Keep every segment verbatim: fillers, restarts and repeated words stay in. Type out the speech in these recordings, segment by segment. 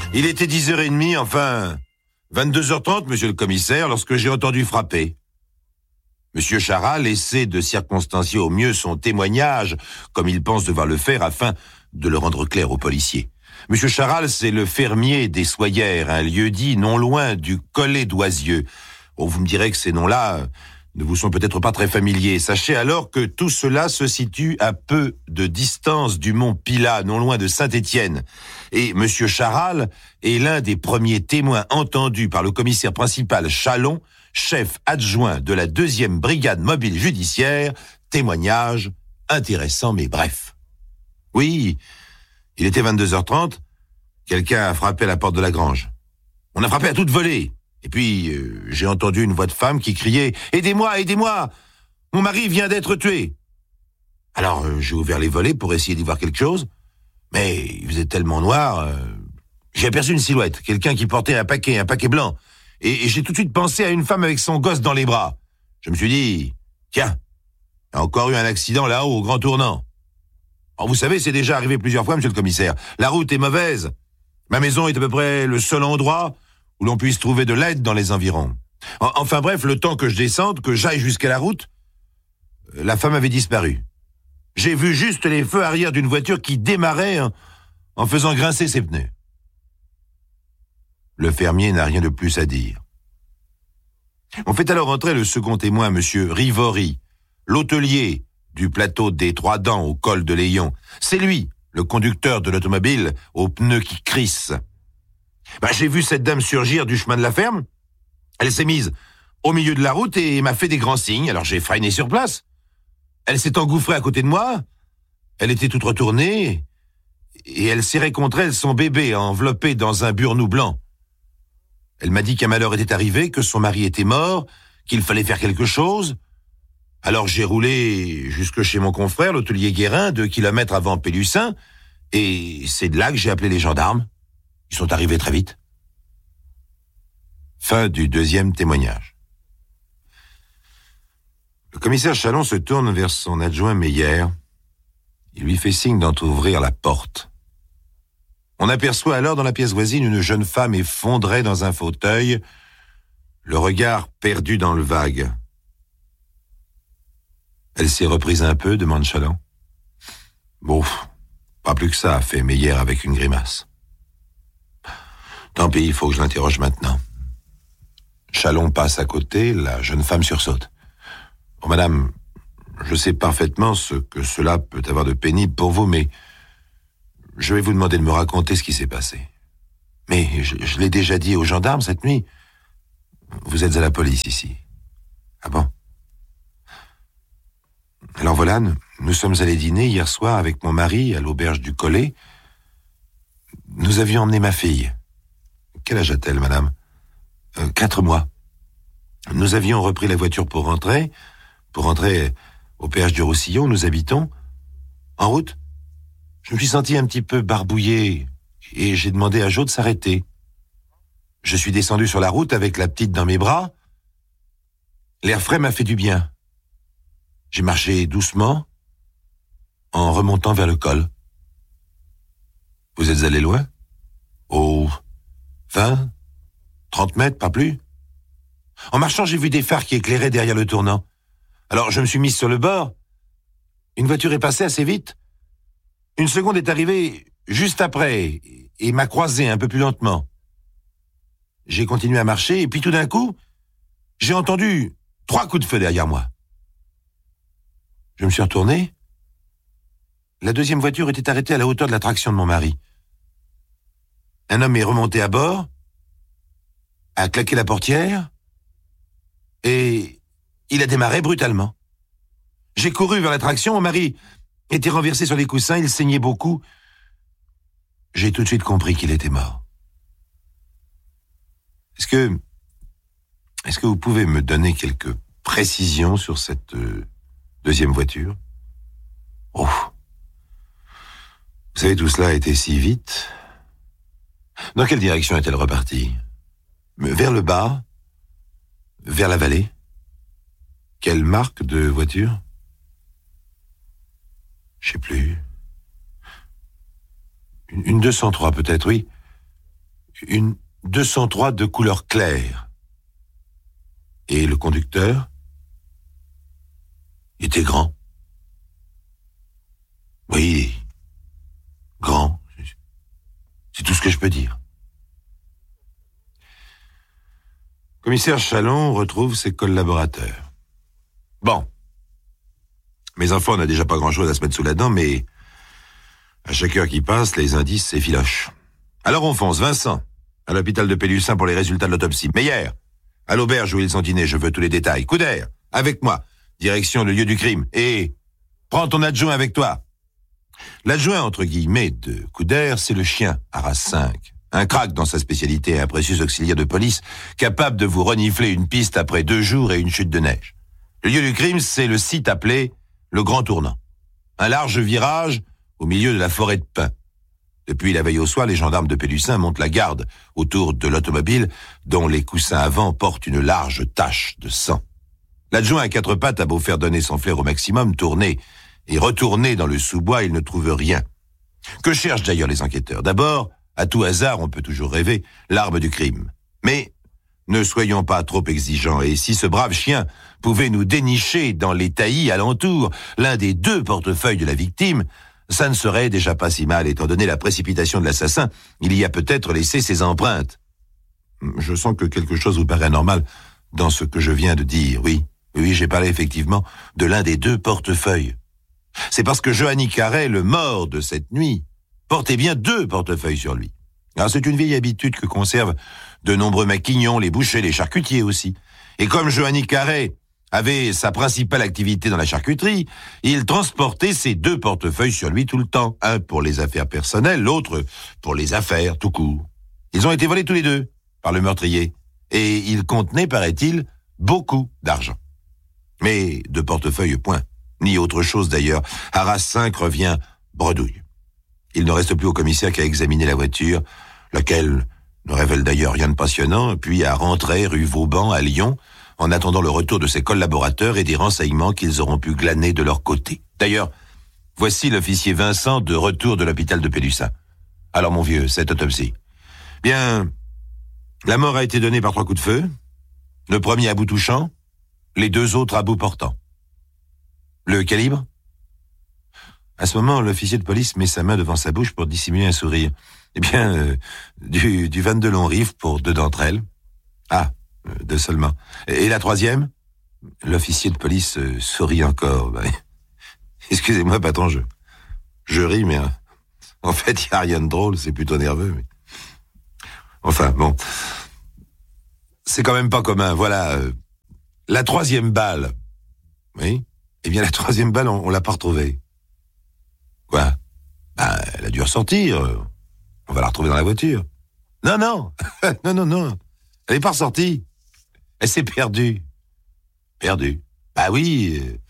Il était dix heures trente, enfin vingt-deux heures trente, monsieur le commissaire, lorsque j'ai entendu frapper. Monsieur Charal essaie de circonstancier au mieux son témoignage, comme il pense devoir le faire, afin de le rendre clair aux policiers. Monsieur Charal, c'est le fermier des Soyères, un lieu-dit non loin du Collet d'Oisieux. Bon, vous me direz que ces noms-là ne vous sont peut-être pas très familiers. Sachez alors que tout cela se situe à peu de distance du mont Pilat, non loin de Saint-Étienne. Et Monsieur Charal est l'un des premiers témoins entendus par le commissaire principal Chalon, chef adjoint de la deuxième brigade mobile judiciaire. Témoignage intéressant mais bref. Oui, il était vingt-deux heures trente, quelqu'un a frappé à la porte de la grange. On a frappé à toute volée. Et puis, euh, j'ai entendu une voix de femme qui criait « Aidez-moi, aidez-moi! Mon mari vient d'être tué !» Alors, euh, j'ai ouvert les volets pour essayer d'y voir quelque chose, mais il faisait tellement noir, euh, j'ai aperçu une silhouette, quelqu'un qui portait un paquet, un paquet blanc, et, et j'ai tout de suite pensé à une femme avec son gosse dans les bras. Je me suis dit « Tiens, il y a encore eu un accident là-haut au grand tournant. » Alors, vous savez, c'est déjà arrivé plusieurs fois, monsieur le commissaire. La route est mauvaise. Ma maison est à peu près le seul endroit où l'on puisse trouver de l'aide dans les environs. Enfin bref, le temps que je descende, que j'aille jusqu'à la route, la femme avait disparu. J'ai vu juste les feux arrière d'une voiture qui démarrait en, en faisant grincer ses pneus. Le fermier n'a rien de plus à dire. On fait alors entrer le second témoin, monsieur Rivory, l'hôtelier du plateau des Trois Dents au col de Léon. C'est lui, le conducteur de l'automobile aux pneus qui crissent. Ben, j'ai vu cette dame surgir du chemin de la ferme. Elle s'est mise au milieu de la route et m'a fait des grands signes, alors j'ai freiné sur place. Elle s'est engouffrée à côté de moi, elle était toute retournée, et elle serrait contre elle son bébé enveloppé dans un burnous blanc. Elle m'a dit qu'un malheur était arrivé, que son mari était mort, qu'il fallait faire quelque chose. Alors j'ai roulé jusque chez mon confrère, l'hôtelier Guérin, deux kilomètres avant Pélussin, et c'est de là que j'ai appelé les gendarmes. Ils sont arrivés très vite. Fin du deuxième témoignage. Le commissaire Chalon se tourne vers son adjoint Meyer. Il lui fait signe d'entrouvrir la porte. On aperçoit alors dans la pièce voisine une jeune femme effondrée dans un fauteuil, le regard perdu dans le vague. Elle s'est reprise un peu, demande Chalon. Bon, pas plus que ça, fait Meyer avec une grimace. Tant pis, il faut que je l'interroge maintenant. Chalon passe à côté, la jeune femme sursaute. Bon, madame, je sais parfaitement ce que cela peut avoir de pénible pour vous, mais je vais vous demander de me raconter ce qui s'est passé. Mais je, je l'ai déjà dit aux gendarmes cette nuit. Vous êtes à la police ici. Ah bon? Alors voilà, nous, nous sommes allés dîner hier soir avec mon mari à l'auberge du Collet. Nous avions emmené ma fille. Quel âge a-t-elle, madame? euh, Quatre mois. Nous avions repris la voiture pour rentrer, pour rentrer au péage du Roussillon, où nous habitons. En route, je me suis senti un petit peu barbouillé et j'ai demandé à Jo de s'arrêter. Je suis descendu sur la route avec la petite dans mes bras. L'air frais m'a fait du bien. J'ai marché doucement en remontant vers le col. Vous êtes allé loin? Oh, vingt, trente mètres, pas plus. En marchant, j'ai vu des phares qui éclairaient derrière le tournant. Alors, je me suis mis sur le bord. Une voiture est passée assez vite. Une seconde est arrivée juste après et m'a croisé un peu plus lentement. J'ai continué à marcher et puis tout d'un coup, j'ai entendu trois coups de feu derrière moi. Je me suis retourné. La deuxième voiture était arrêtée à la hauteur de la traction de mon mari. Un homme est remonté à bord, a claqué la portière et il a démarré brutalement. J'ai couru vers la traction, mon mari était renversé sur les coussins, il saignait beaucoup. J'ai tout de suite compris qu'il était mort. Est-ce que, est-ce que vous pouvez me donner quelques précisions sur cette euh, deuxième voiture? Oh, vous savez, tout cela a été si vite. Dans quelle direction est-elle repartie? Vers le bas? Vers la vallée? Quelle marque de voiture? Je sais plus. Une, une deux cent trois peut-être, oui. Une deux cent trois de couleur claire. Et le conducteur était grand. Oui, grand. C'est tout ce que je peux dire. Commissaire Chalon retrouve ses collaborateurs. Bon. Mes enfants, on n'a déjà pas grand-chose à se mettre sous la dent, mais à chaque heure qui passe, les indices s'effilochent. Alors on fonce, Vincent, à l'hôpital de Pélussin pour les résultats de l'autopsie. Meyer, à l'auberge où ils sont dînés, je veux tous les détails. Couder, avec moi, direction le lieu du crime. Et prends ton adjoint avec toi. L'adjoint, entre guillemets, de Couder, c'est le chien, Arras cinq. Un crack dans sa spécialité et un précieux auxiliaire de police, capable de vous renifler une piste après deux jours et une chute de neige. Le lieu du crime, c'est le site appelé le Grand Tournant. Un large virage au milieu de la forêt de pins. Depuis la veille au soir, les gendarmes de Pélussin montent la garde autour de l'automobile dont les coussins avant portent une large tache de sang. L'adjoint à quatre pattes a beau faire donner son flair au maximum, tourner et retourner dans le sous-bois, il ne trouve rien. Que cherchent d'ailleurs les enquêteurs? D'abord, à tout hasard, on peut toujours rêver, l'arme du crime. Mais ne soyons pas trop exigeants, et si ce brave chien pouvait nous dénicher dans les taillis alentours l'un des deux portefeuilles de la victime, ça ne serait déjà pas si mal, étant donné la précipitation de l'assassin, il y a peut-être laissé ses empreintes. Je sens que quelque chose vous paraît anormal dans ce que je viens de dire, oui. Oui, j'ai parlé effectivement de l'un des deux portefeuilles. C'est parce que Johanny Carré, le mort de cette nuit, portait bien deux portefeuilles sur lui. Alors c'est une vieille habitude que conservent de nombreux maquignons, les bouchers, les charcutiers aussi. Et comme Johanny Carré avait sa principale activité dans la charcuterie, il transportait ses deux portefeuilles sur lui tout le temps. Un pour les affaires personnelles, l'autre pour les affaires tout court. Ils ont été volés tous les deux par le meurtrier. Et ils contenaient, paraît-il, beaucoup d'argent. Mais de portefeuille, point. Ni autre chose d'ailleurs. Arras cinq revient bredouille. Il ne reste plus au commissaire qu'à examiner la voiture, laquelle ne révèle d'ailleurs rien de passionnant, puis à rentrer rue Vauban à Lyon, en attendant le retour de ses collaborateurs et des renseignements qu'ils auront pu glaner de leur côté. D'ailleurs, voici l'officier Vincent de retour de l'hôpital de Pélussin. Alors mon vieux, cette autopsie. Bien, la mort a été donnée par trois coups de feu, le premier à bout touchant, les deux autres à bout portant. Le calibre? À ce moment, l'officier de police met sa main devant sa bouche pour dissimuler un sourire. Eh bien, euh, du, du vingt-deux long rifle pour deux d'entre elles. Ah, euh, deux seulement. Et, et la troisième? L'officier de police euh, sourit encore. Ben, excusez-moi, patron, je, je ris, mais hein, en fait, il n'y a rien de drôle, c'est plutôt nerveux. Mais... Enfin, bon. C'est quand même pas commun. Voilà. Euh, la troisième balle. Oui? Eh bien, la troisième balle, on, on l'a pas retrouvée. Quoi? Ben, elle a dû ressortir. On va la retrouver dans la voiture. Non, non. non, non, non. Elle n'est pas ressortie. Elle s'est perdue. Perdue. Bah oui. Euh...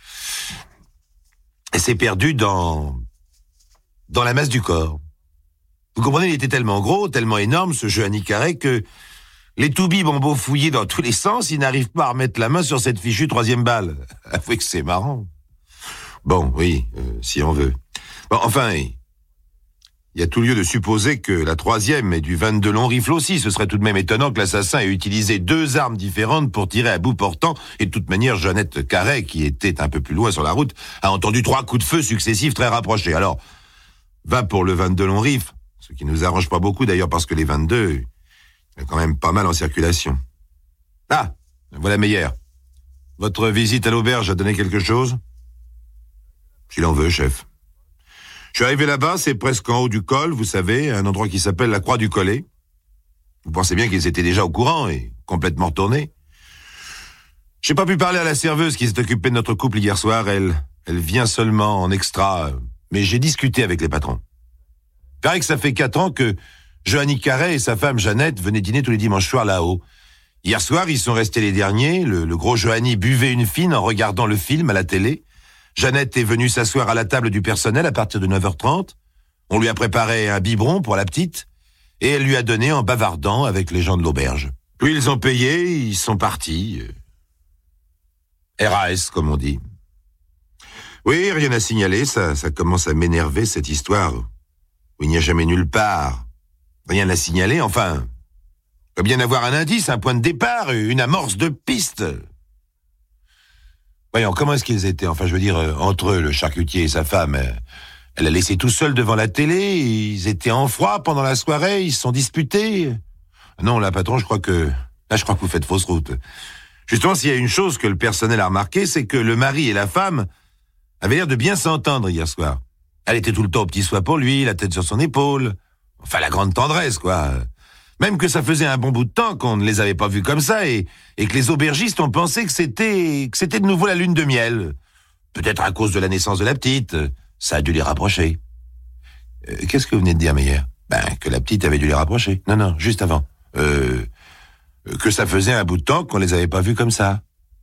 Elle s'est perdue dans... dans la masse du corps. Vous comprenez, il était tellement gros, tellement énorme, ce Johanny Carré, que les toubibs ont beau fouiller dans tous les sens, ils n'arrivent pas à remettre la main sur cette fichue troisième balle. Avouez que c'est marrant. Bon, oui, euh, si on veut. Bon, enfin, il y a tout lieu de supposer que la troisième est du vingt-deux long rifle aussi. Ce serait tout de même étonnant que l'assassin ait utilisé deux armes différentes pour tirer à bout portant. Et de toute manière, Jeannette Carré, qui était un peu plus loin sur la route, a entendu trois coups de feu successifs très rapprochés. Alors, va pour le vingt-deux long rifle, ce qui nous arrange pas beaucoup d'ailleurs parce que les vingt-deux, il y a quand même pas mal en circulation. Ah, voilà Meyer. Votre visite à l'auberge a donné quelque chose? S'il en veut, chef. Je suis arrivé là-bas, c'est presque en haut du col, vous savez, un endroit qui s'appelle la Croix du Collet. Vous pensez bien qu'ils étaient déjà au courant et complètement retournés. J'ai pas pu parler à la serveuse qui s'est occupée de notre couple hier soir, elle, elle vient seulement en extra, mais j'ai discuté avec les patrons. Il paraît que ça fait quatre ans que Johanny Carré et sa femme Jeannette venaient dîner tous les dimanches soirs là-haut. Hier soir, ils sont restés les derniers, le, le gros Johanny buvait une fine en regardant le film à la télé. Jeannette est venue s'asseoir à la table du personnel à partir de neuf heures trente. On lui a préparé un biberon pour la petite et elle lui a donné en bavardant avec les gens de l'auberge. Puis ils ont payé, ils sont partis. R A S, comme on dit. Oui, rien à signaler, ça, ça commence à m'énerver cette histoire où il n'y a jamais nulle part rien à signaler. Enfin, Il doit bien avoir un indice, un point de départ, une amorce de piste. Voyons, comment est-ce qu'ils étaient? Enfin, je veux dire, euh, entre eux, le charcutier et sa femme. Euh, elle l'a laissé tout seul devant la télé, ils étaient en froid pendant la soirée, ils se sont disputés. Non, là, patron, je crois que... Là, je crois que vous faites fausse route. Justement, s'il y a une chose que le personnel a remarqué, c'est que le mari et la femme avaient l'air de bien s'entendre hier soir. Elle était tout le temps au petit soin pour lui, la tête sur son épaule. Enfin, la grande tendresse, quoi. Même que ça faisait un bon bout de temps qu'on ne les avait pas vus comme ça et, et que les aubergistes ont pensé que c'était, que c'était de nouveau la lune de miel. Peut-être à cause de la naissance de la petite. Ça a dû les rapprocher. Euh, qu'est-ce que vous venez de dire, Meyer? Ben, que la petite avait dû les rapprocher. Non, non, juste avant. Euh, que ça faisait un bout de temps qu'on les avait pas vus comme ça.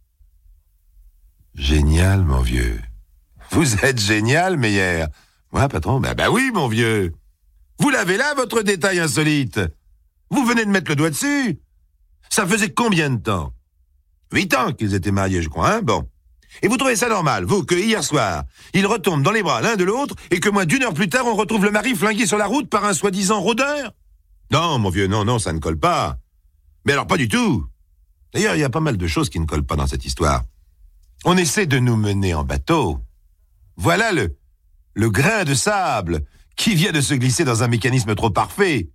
Génial, mon vieux. Vous êtes génial, Meyer. Moi, patron, ben, ben oui, mon vieux. Vous l'avez là, votre détail insolite. Vous venez de mettre le doigt dessus. Ça faisait combien de temps? Huit ans qu'ils étaient mariés, je crois, hein? Bon. Et vous trouvez ça normal, vous, que hier soir, ils retombent dans les bras l'un de l'autre et que moins d'une heure plus tard, on retrouve le mari flingué sur la route par un soi-disant rôdeur? Non, mon vieux, non, non, ça ne colle pas. Mais alors, pas du tout. D'ailleurs, il y a pas mal de choses qui ne collent pas dans cette histoire. On essaie de nous mener en bateau. Voilà le, le grain de sable qui vient de se glisser dans un mécanisme trop parfait.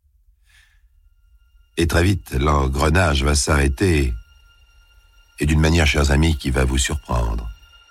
Et très vite, l'engrenage va s'arrêter. Et d'une manière, chers amis, qui va vous surprendre.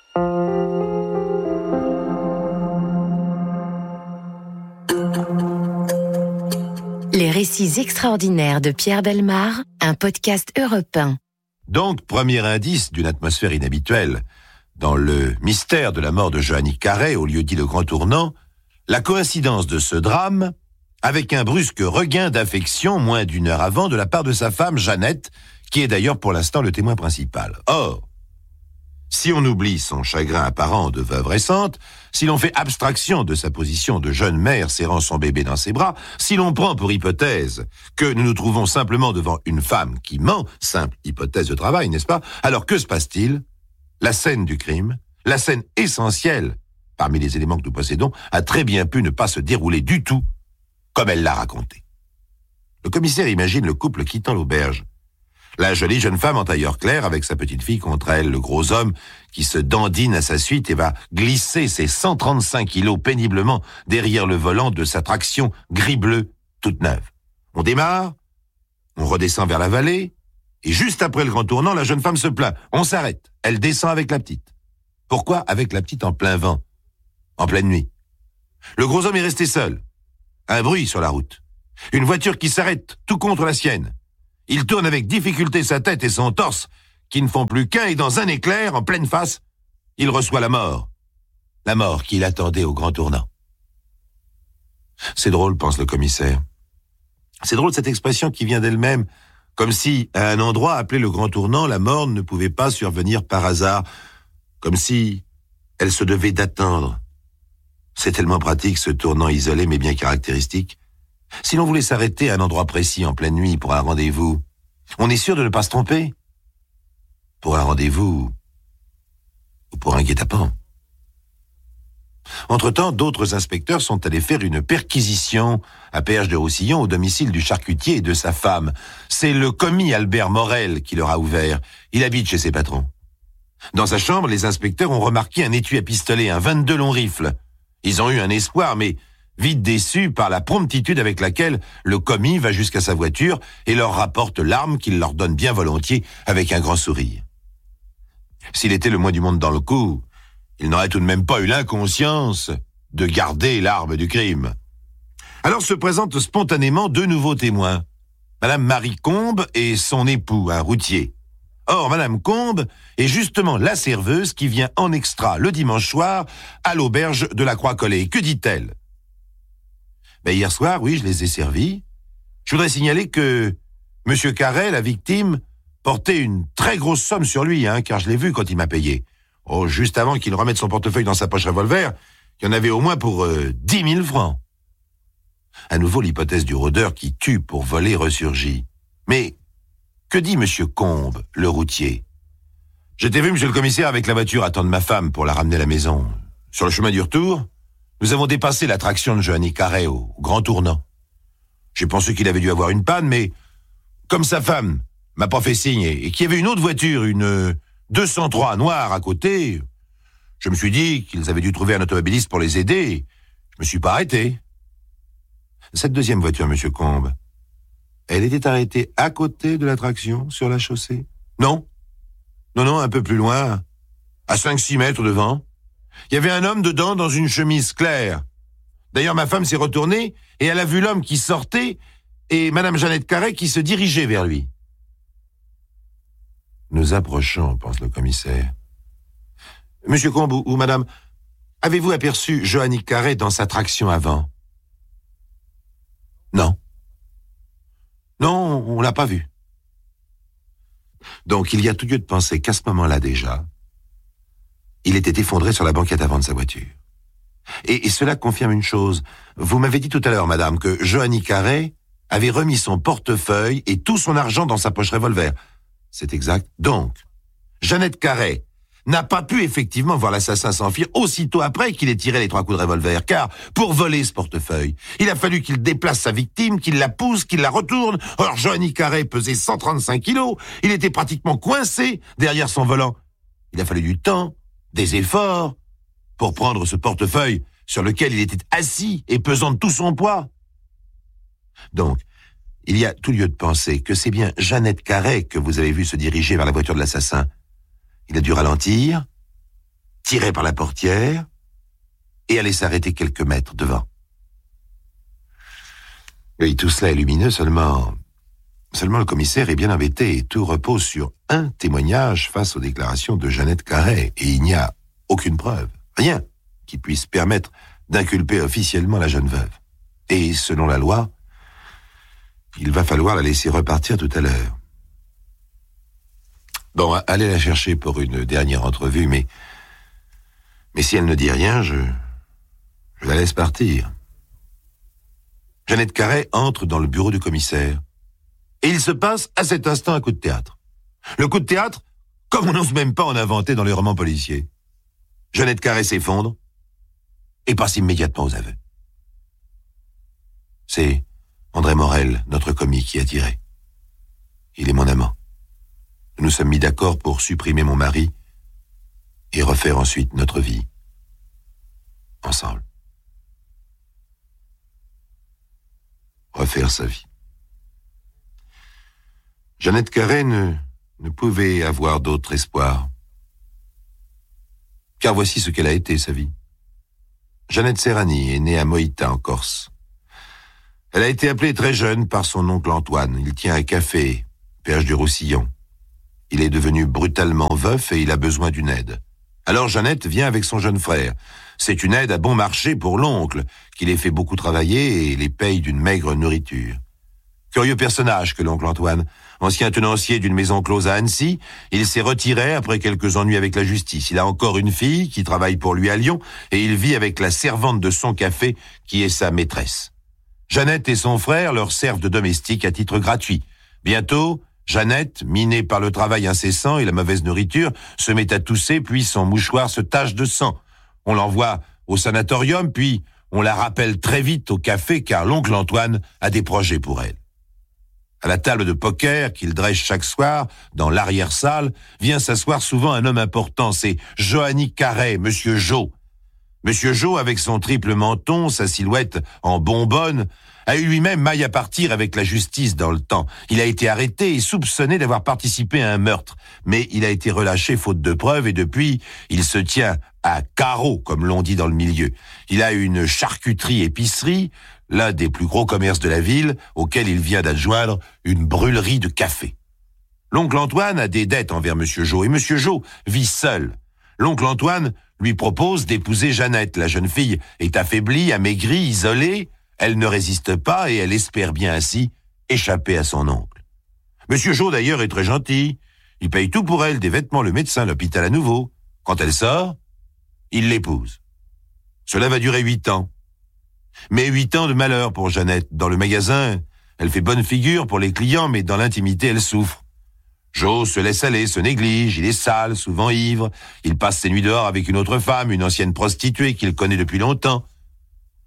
Les récits extraordinaires de Pierre Bellemare, un podcast Europe un. Donc, premier indice d'une atmosphère inhabituelle. Dans le mystère de la mort de Johanny Carré, au lieu dit le Grand Tournant, la coïncidence de ce drame avec un brusque regain d'affection moins d'une heure avant de la part de sa femme Jeannette, qui est d'ailleurs pour l'instant le témoin principal. Or, si on oublie son chagrin apparent de veuve récente, si l'on fait abstraction de sa position de jeune mère serrant son bébé dans ses bras, si l'on prend pour hypothèse que nous nous trouvons simplement devant une femme qui ment, simple hypothèse de travail, n'est-ce pas? Alors que se passe-t-il? La scène du crime, la scène essentielle, parmi les éléments que nous possédons, a très bien pu ne pas se dérouler du tout comme elle l'a raconté. Le commissaire imagine le couple quittant l'auberge. La jolie jeune femme en tailleur clair avec sa petite fille contre elle, le gros homme qui se dandine à sa suite et va glisser ses cent trente-cinq kilos péniblement derrière le volant de sa traction gris-bleu toute neuve. On démarre, on redescend vers la vallée, et juste après le grand tournant, la jeune femme se plaint. On s'arrête, elle descend avec la petite. Pourquoi avec la petite en plein vent, en pleine nuit? Le gros homme est resté seul. Un bruit sur la route. Une voiture qui s'arrête tout contre la sienne. Il tourne avec difficulté sa tête et son torse, qui ne font plus qu'un, et dans un éclair, en pleine face, il reçoit la mort. La mort qu'il attendait au grand tournant. C'est drôle, pense le commissaire. C'est drôle cette expression qui vient d'elle-même, comme si, à un endroit appelé le grand tournant, la mort ne pouvait pas survenir par hasard, comme si elle se devait d'attendre. C'est tellement pratique, ce tournant isolé mais bien caractéristique. Si l'on voulait s'arrêter à un endroit précis en pleine nuit pour un rendez-vous, on est sûr de ne pas se tromper. Pour un rendez-vous ou pour un guet-apens. Entre-temps, d'autres inspecteurs sont allés faire une perquisition à Péage de Roussillon au domicile du charcutier et de sa femme. C'est le commis Albert Morel qui leur a ouvert. Il habite chez ses patrons. Dans sa chambre, les inspecteurs ont remarqué un étui à pistolet, un vingt-deux long rifle. Ils ont eu un espoir, mais vite déçus par la promptitude avec laquelle le commis va jusqu'à sa voiture et leur rapporte l'arme qu'il leur donne bien volontiers avec un grand sourire. S'il était le moins du monde dans le coup, il n'aurait tout de même pas eu l'inconscience de garder l'arme du crime. Alors se présentent spontanément deux nouveaux témoins, Madame Marie Combe et son époux, un routier. Or, Madame Combe est justement la serveuse qui vient en extra le dimanche soir à l'auberge de la Croix-Collée. Que dit-elle? Ben, hier soir, oui, je les ai servis. Je voudrais signaler que Monsieur Carré, la victime, portait une très grosse somme sur lui, hein, car je l'ai vu quand il m'a payé. Oh, juste avant qu'il remette son portefeuille dans sa poche revolver, il y en avait au moins pour euh, dix mille francs. À nouveau, l'hypothèse du rôdeur qui tue pour voler ressurgit. Mais que dit Monsieur Combe, le routier? Je t'ai vu, monsieur le commissaire, avec la voiture attendre ma femme pour la ramener à la maison. Sur le chemin du retour, nous avons dépassé l'attraction de Johanny Carré au grand tournant. J'ai pensé qu'il avait dû avoir une panne, mais comme sa femme m'a pas fait signe et qu'il y avait une autre voiture, une deux cent trois noire à côté, je me suis dit qu'ils avaient dû trouver un automobiliste pour les aider. Je me suis pas arrêté. Cette deuxième voiture, monsieur Combe, elle était arrêtée à côté de l'attraction, sur la chaussée? Non. Non, non, un peu plus loin, à cinq six mètres devant. Il y avait un homme dedans dans une chemise claire. D'ailleurs, ma femme s'est retournée et elle a vu l'homme qui sortait et madame Jeannette Carré qui se dirigeait vers lui. Nous approchons, pense le commissaire. Monsieur Combe ou, ou madame, avez-vous aperçu Johanny Carré dans sa traction avant? Non. Non, on l'a pas vu. Donc, il y a tout lieu de penser qu'à ce moment-là déjà, il était effondré sur la banquette avant de sa voiture. Et, et cela confirme une chose. Vous m'avez dit tout à l'heure, madame, que Johanny Carré avait remis son portefeuille et tout son argent dans sa poche revolver. C'est exact. Donc, Jeannette Carré n'a pas pu effectivement voir l'assassin s'enfuir aussitôt après qu'il ait tiré les trois coups de revolver, car pour voler ce portefeuille, il a fallu qu'il déplace sa victime, qu'il la pousse, qu'il la retourne. Or, Johanny Carré pesait cent trente-cinq kilos, il était pratiquement coincé derrière son volant. Il a fallu du temps, des efforts, pour prendre ce portefeuille sur lequel il était assis et pesant de tout son poids. Donc, il y a tout lieu de penser que c'est bien Jeannette Carré que vous avez vu se diriger vers la voiture de l'assassin. Il a dû ralentir, tirer par la portière et aller s'arrêter quelques mètres devant. Oui, tout cela est lumineux, seulement... Seulement le commissaire est bien embêté et tout repose sur un témoignage face aux déclarations de Jeannette Carré et il n'y a aucune preuve, rien qui puisse permettre d'inculper officiellement la jeune veuve. Et selon la loi, il va falloir la laisser repartir tout à l'heure. Bon, allez la chercher pour une dernière entrevue, mais... Mais si elle ne dit rien, je... Je la laisse partir. Jeannette Carré entre dans le bureau du commissaire. Et il se passe à cet instant un coup de théâtre. Le coup de théâtre, comme on n'ose même pas en inventer dans les romans policiers. Jeannette Carré s'effondre et passe immédiatement aux aveux. C'est André Morel, notre commis, qui a tiré. Il est mon amant. Nous nous sommes mis d'accord pour supprimer mon mari et refaire ensuite notre vie ensemble. Refaire sa vie. Jeannette Carré ne, ne pouvait avoir d'autre espoir. Car voici ce qu'elle a été, sa vie. Jeannette Serrani est née à Moïta, en Corse. Elle a été appelée très jeune par son oncle Antoine. Il tient un café, Perche du Roussillon. Il est devenu brutalement veuf et il a besoin d'une aide. Alors Jeannette vient avec son jeune frère. C'est une aide à bon marché pour l'oncle, qui les fait beaucoup travailler et les paye d'une maigre nourriture. Curieux personnage que l'oncle Antoine. Ancien tenancier d'une maison close à Annecy, il s'est retiré après quelques ennuis avec la justice. Il a encore une fille qui travaille pour lui à Lyon et il vit avec la servante de son café qui est sa maîtresse. Jeannette et son frère leur servent de domestiques à titre gratuit. Bientôt, Jeannette, minée par le travail incessant et la mauvaise nourriture, se met à tousser, puis son mouchoir se tache de sang. On l'envoie au sanatorium, puis on la rappelle très vite au café car l'oncle Antoine a des projets pour elle. À la table de poker qu'il dresse chaque soir, dans l'arrière-salle, vient s'asseoir souvent un homme important, c'est Johanny Carré, Monsieur Jo. Monsieur Jo, avec son triple menton, sa silhouette en bonbonne, a eu lui-même maille à partir avec la justice dans le temps. Il a été arrêté et soupçonné d'avoir participé à un meurtre, mais il a été relâché faute de preuves et depuis, il se tient à carreau, comme l'on dit dans le milieu. Il a une charcuterie-épicerie, l'un des plus gros commerces de la ville, auquel il vient d'adjoindre une brûlerie de café. L'oncle Antoine a des dettes envers Monsieur Jo, et Monsieur Jo vit seul. L'oncle Antoine lui propose d'épouser Jeannette. La jeune fille est affaiblie, amaigrie, isolée. Elle ne résiste pas et elle espère bien ainsi échapper à son oncle. Monsieur Jo, d'ailleurs, est très gentil. Il paye tout pour elle, des vêtements, le médecin, l'hôpital à nouveau. Quand elle sort, il l'épouse. Cela va durer huit ans. Mais huit ans de malheur pour Jeannette. Dans le magasin, elle fait bonne figure pour les clients, mais dans l'intimité, elle souffre. Jo se laisse aller, se néglige, il est sale, souvent ivre. Il passe ses nuits dehors avec une autre femme, une ancienne prostituée qu'il connaît depuis longtemps.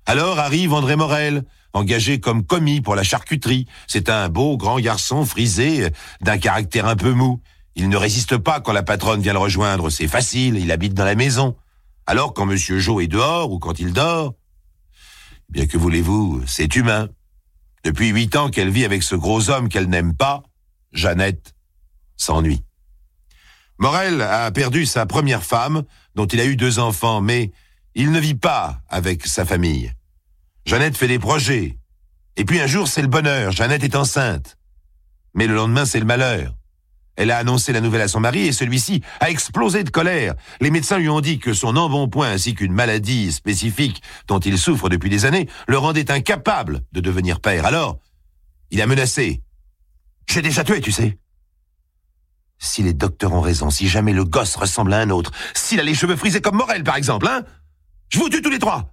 Alors arrive André Morel, engagé comme commis pour la charcuterie. C'est un beau grand garçon frisé, d'un caractère un peu mou. Il ne résiste pas quand la patronne vient le rejoindre, c'est facile, il habite dans la maison. Alors quand Monsieur Jo est dehors ou quand il dort, bien que voulez-vous, c'est humain. Depuis huit ans qu'elle vit avec ce gros homme qu'elle n'aime pas, Jeannette s'ennuie. Morel a perdu sa première femme, dont il a eu deux enfants, mais il ne vit pas avec sa famille. Jeannette fait des projets. Et puis un jour, c'est le bonheur, Jeannette est enceinte. Mais le lendemain, c'est le malheur. Elle a annoncé la nouvelle à son mari et celui-ci a explosé de colère. Les médecins lui ont dit que son embonpoint ainsi qu'une maladie spécifique dont il souffre depuis des années le rendaient incapable de devenir père. Alors, il a menacé. « J'ai déjà tué, tu sais. » Si les docteurs ont raison, si jamais le gosse ressemble à un autre, s'il a les cheveux frisés comme Morel, par exemple, hein, je vous tue tous les trois.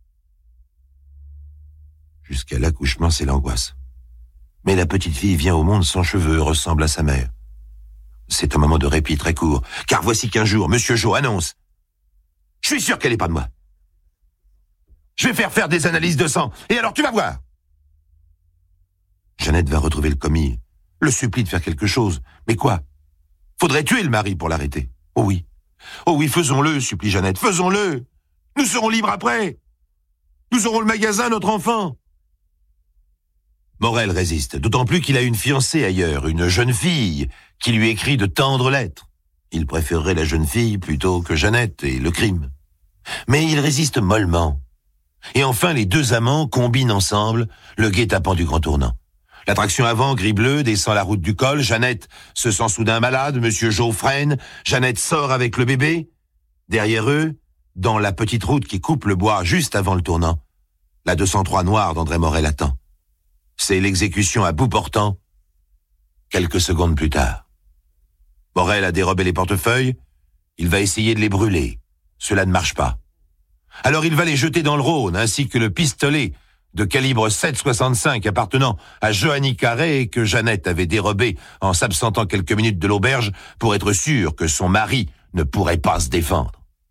Jusqu'à l'accouchement, c'est l'angoisse. Mais la petite fille vient au monde sans cheveux, ressemble à sa mère. C'est un moment de répit très court, car voici qu'un jour, Monsieur Jo annonce « Je suis sûr qu'elle n'est pas de moi. Je vais faire faire des analyses de sang, et alors tu vas voir. » Jeannette va retrouver le commis, le supplie de faire quelque chose. Mais quoi? Faudrait tuer le mari pour l'arrêter. Oh oui. Oh oui, faisons-le, supplie Jeannette, faisons-le. Nous serons libres après. Nous aurons le magasin, notre enfant. Morel résiste, d'autant plus qu'il a une fiancée ailleurs, une jeune fille, qui lui écrit de tendres lettres. Il préférerait la jeune fille plutôt que Jeannette et le crime. Mais il résiste mollement. Et enfin, les deux amants combinent ensemble le guet-apens du grand tournant. L'attraction avant, gris-bleu, descend la route du col. Jeannette se sent soudain malade. Monsieur Jo freine. Jeannette sort avec le bébé. Derrière eux, dans la petite route qui coupe le bois juste avant le tournant, la deux cent trois noire d'André Morel attend. C'est l'exécution à bout portant, quelques secondes plus tard. Morel a dérobé les portefeuilles. Il va essayer de les brûler. Cela ne marche pas. Alors il va les jeter dans le Rhône, ainsi que le pistolet de calibre sept soixante-cinq appartenant à Johanny Carré et que Jeannette avait dérobé en s'absentant quelques minutes de l'auberge pour être sûre que son mari ne pourrait pas se défendre.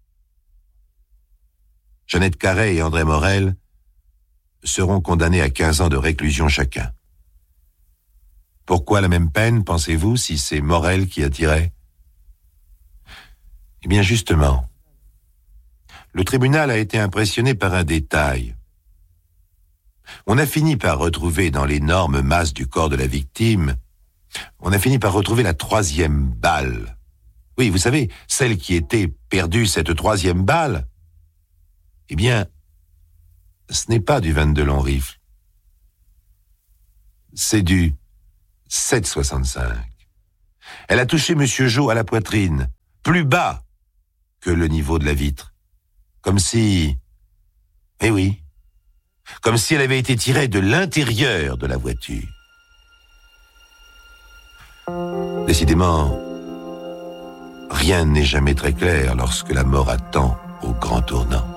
Jeannette Carré et André Morel seront condamnés à quinze ans de réclusion chacun. Pourquoi la même peine, pensez-vous, si c'est Morel qui a tiré? Eh bien justement, le tribunal a été impressionné par un détail. On a fini par retrouver dans l'énorme masse du corps de la victime, on a fini par retrouver la troisième balle. Oui, vous savez, celle qui était perdue, cette troisième balle, eh bien, ce n'est pas du vingt-deux long rifle. C'est du sept soixante-cinq. Elle a touché Monsieur Jo à la poitrine, plus bas que le niveau de la vitre. Comme si... Eh oui, comme si elle avait été tirée de l'intérieur de la voiture. Décidément, rien n'est jamais très clair lorsque la mort attend au grand tournant.